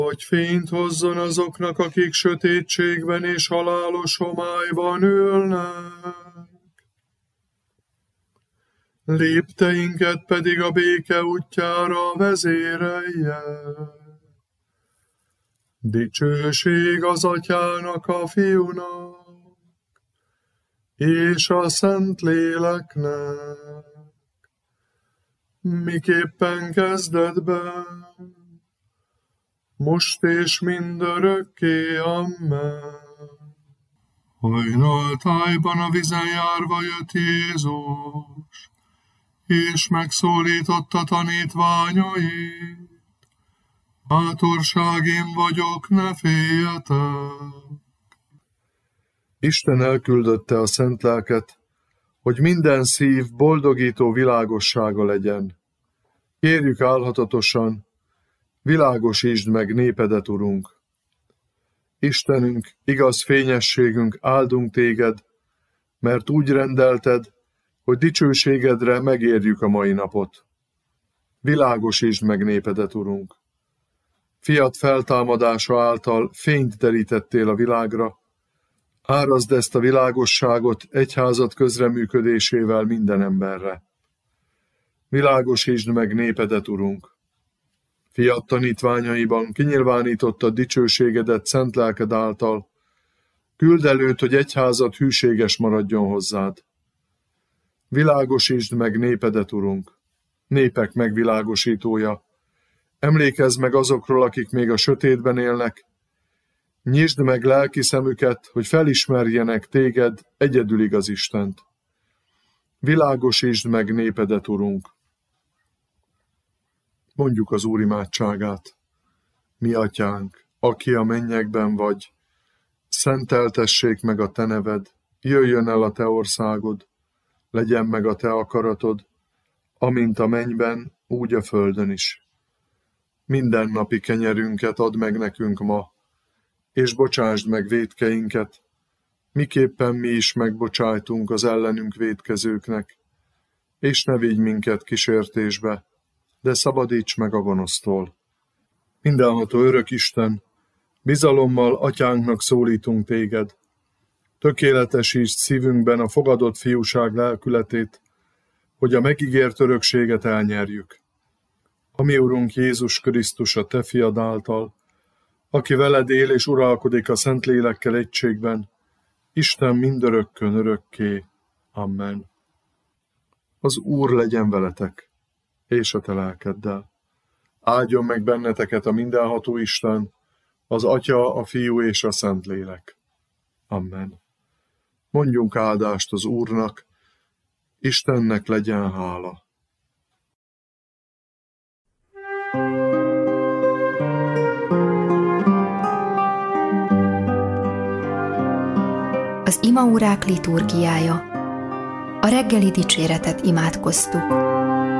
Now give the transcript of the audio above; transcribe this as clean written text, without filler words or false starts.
hogy fényt hozzon azoknak, akik sötétségben és halálos homályban ülnek. Lépteinket pedig a béke útjára vezérelje. Dicsőség az Atyának, a Fiúnak és a Szentléleknek, miképpen kezdetben, most és mindörökké. Amen. Hajnaltájban a vízen járva jött Jézus, és megszólította tanítványait. Bátorság, én vagyok, ne féljetek! Isten elküldötte a szent lelket, hogy minden szív boldogító világossága legyen. Kérjük álhatatosan, világosítsd meg népedet, Urunk! Istenünk, igaz fényességünk, áldunk téged, mert úgy rendelted, hogy dicsőségedre megérjük a mai napot. Világosítsd meg népedet, Urunk! Fiad feltámadása által fényt derítettél a világra, árazd ezt a világosságot egyházad közreműködésével minden emberre. Világosítsd meg népedet, Urunk! Fiad tanítványaiban kinyilvánítottad dicsőségedet szent lelked által, küld előtt, hogy egyházad hűséges maradjon hozzád. Világosítsd meg népedet, Urunk! Népek megvilágosítója, emlékezz meg azokról, akik még a sötétben élnek, nyisd meg lelki szemüket, hogy felismerjenek téged, egyedül igaz Istent. Világosítsd meg népedet, Urunk! Mondjuk az Úr imádságát. Mi Atyánk, aki a mennyekben vagy, szenteltessék meg a te neved, jöjjön el a te országod, legyen meg a te akaratod, amint a mennyben, úgy a földön is. Mindennapi kenyerünket add meg nekünk ma, és bocsásd meg vétkeinket, miképpen mi is megbocsájtunk az ellenünk vétkezőknek, és ne vigy minket kísértésbe, de szabadíts meg a gonosztól. Mindenható örök Isten, bizalommal Atyánknak szólítunk téged, tökéletesítsd szívünkben a fogadott fiúság lelkületét, hogy a megígért örökséget elnyerjük. A mi Urunk Jézus Krisztus a te fiad által, aki veled él és uralkodik a Szentlélekkel egységben, Isten mindörökkön örökké. Amen. Az Úr legyen veletek, és a te lelkeddel. Áldjon meg benneteket a mindenható Isten, az Atya, a Fiú és a Szentlélek. Amen. Mondjunk áldást az Úrnak, Istennek legyen hála. Az imaórák liturgiája. A reggeli dicséretet imádkoztuk.